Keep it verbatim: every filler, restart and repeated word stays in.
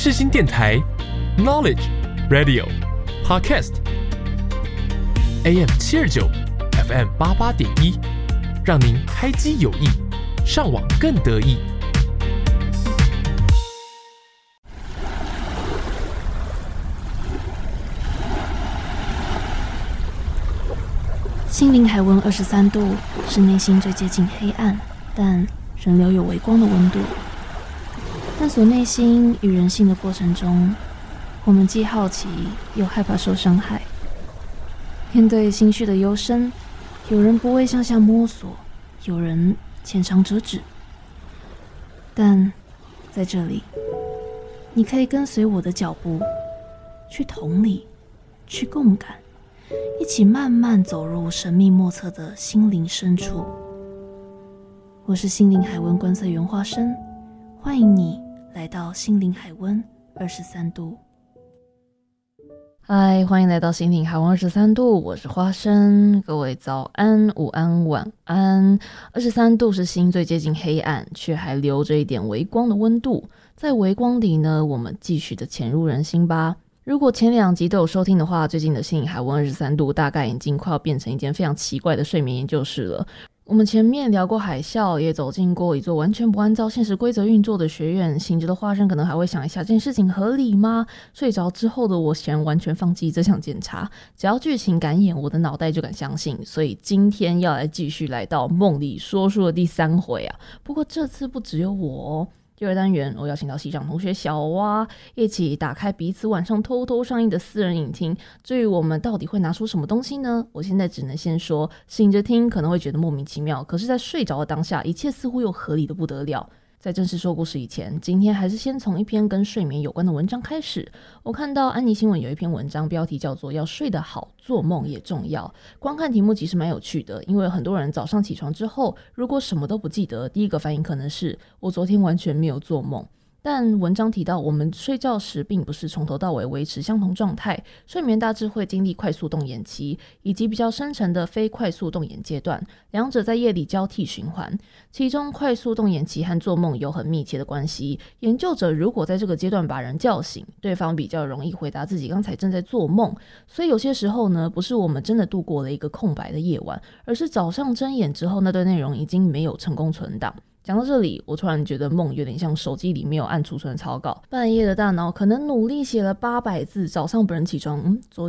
世新电台 Knowledge Radio Podcast，A M 七二九 F M 八八点一，让您开机有益，上网更得意。 心灵海温二十三度，是内心最接近黑暗，但仍留有微光的温度。探索内心与人性的过程中，我们既好奇又害怕受伤害。面对心绪的幽深，有人不畏向下摸索，有人浅尝辄止。但在这里，你可以跟随我的脚步，去同理，去共感，一起慢慢走入神秘莫测的心灵深处。我是心灵海温观测员花生，欢迎你来到心灵海温二十三度。 嗨，欢迎来到心灵海温二十三度，我是花生。各位早安、午安、晚安。二十三度是心最接近黑暗，却还留着一点微光的温度。在微光里呢，我们继续的潜入人心吧。如果前两集都有收听的话，最近的心灵海温二十三度大概已经快要变成一间非常奇怪的睡眠研究室了。我们前面聊过海啸，也走进过一座完全不按照现实规则运作的学院，醒着的花生可能还会想一下这件事情合理吗？睡着之后的我显然完全放弃这项检查，只要剧情敢演，我的脑袋就敢相信。所以今天要来继续来到梦里说书的第三回啊！不过这次不只有我哦。第二单元，我邀请到系上同学小蛙，一起打开彼此晚上偷偷上映的私人影厅。至于我们到底会拿出什么东西呢？我现在只能先说，醒着听可能会觉得莫名其妙，可是在睡着的当下，一切似乎又合理的不得了。在正式说故事以前，今天还是先从一篇跟睡眠有关的文章开始。我看到安妮新闻有一篇文章，标题叫做要睡得好，做梦也重要。光看题目其实蛮有趣的，因为很多人早上起床之后，如果什么都不记得，第一个反应可能是我昨天完全没有做梦。但文章提到，我们睡觉时并不是从头到尾维持相同状态，睡眠大致会经历快速动眼期以及比较深层的非快速动眼阶段，两者在夜里交替循环。其中快速动眼期和做梦有很密切的关系，研究者如果在这个阶段把人叫醒，对方比较容易回答自己刚才正在做梦。所以有些时候呢，不是我们真的度过了一个空白的夜晚，而是早上睁眼之后，那段内容已经没有成功存档。讲到这里，我突然觉得梦有点像手机里没有按储存草稿，半夜的大脑可能努力写了八百字，早上本人起床，嗯，昨